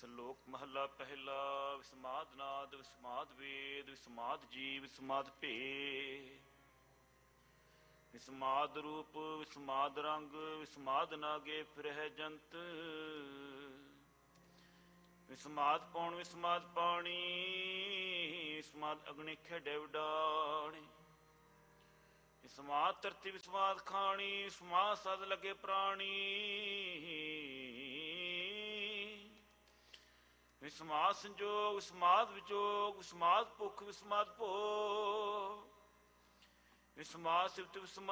ਸ਼ਲੋਕ ਮਹਲਾ ਪਹਿਲਾ। ਵਿਸਮਾਦ ਨਾਦ ਵਿਸਮਾਦ ਵੇਦ ਵਿਸਮਾਦ ਜੀਵ ਵਿਸਮਾਦ ਭੇ। ਵਿਸਮਾਦ ਰੂਪ ਵਿਸਮਾਦ ਰੰਗ ਵਿਸਮਾਦ ਨਾਗੇ ਫਿਰਹਿ ਜੰਤ। ਵਿਸਮਾਦ ਪੌਣ ਵਿਸਮਾਦ ਪਾਣੀ ਵਿਸਮਾਦ ਅਗਨੀ ਖੇਡੇ ਉਡਾਣੀ। ਵਿਸਮਾਦ ਧਰਤੀ ਵਿਸਮਾਦ ਖਾਣੀ ਵਿਸਮਾਦ ਸਦ ਲਗੇ ਪ੍ਰਾਣੀ। ਵਿਸਮਾਦ ਸੰਜੋਗ ਵਿਸਮਾਦ ਵਿਜੋਗ ਵਿਸਮਾਦ ਭੁੱਖ ਵਿਸਮਾਦ ਭੋਗ। ਵਿਸਮਾਦ ਸਿਫਤ ਵਿਸਮਾਦ